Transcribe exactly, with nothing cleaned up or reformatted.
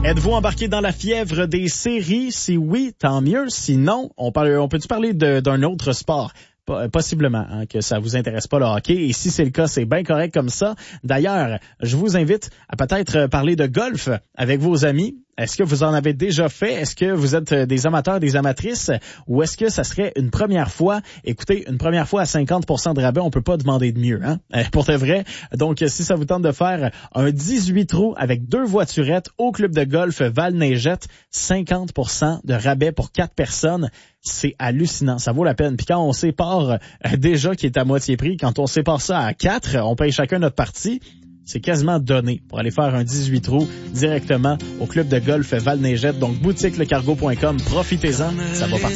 Êtes-vous embarqué dans la fièvre des séries? Si oui, tant mieux. Sinon, on, parle, on peut-tu parler de, d'un autre sport? Possiblement, hein, que ça vous intéresse pas le hockey. Et si c'est le cas, c'est bien correct comme ça. D'ailleurs, je vous invite à peut-être parler de golf avec vos amis. Est-ce que vous en avez déjà fait? Est-ce que vous êtes des amateurs, des amatrices? Ou est-ce que ça serait une première fois? Écoutez, une première fois à cinquante pour cent de rabais, on peut pas demander de mieux, hein? Pour de vrai. Donc, si ça vous tente de faire un dix-huit trous avec deux voiturettes au club de golf Val-Neigette, cinquante pour cent de rabais pour quatre personnes. C'est hallucinant. Ça vaut la peine. Puis quand on sépare euh, déjà qui est à moitié prix, quand on sépare ça à quatre, on paye chacun notre partie. C'est quasiment donné pour aller faire un dix-huit trous directement au club de golf Val-Neigette. Donc, boutique le cargo point com. Profitez-en. Ça va partir.